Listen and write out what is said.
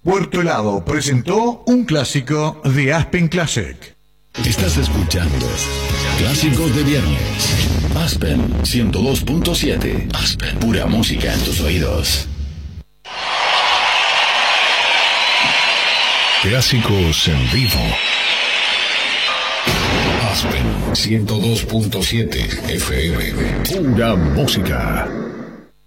Puerto Helado presentó un clásico de Aspen Classic. Estás escuchando Clásicos de Viernes. Aspen 102.7. Aspen, pura música en tus oídos. Clásicos en vivo. Aspen 102.7 FM. Pura música.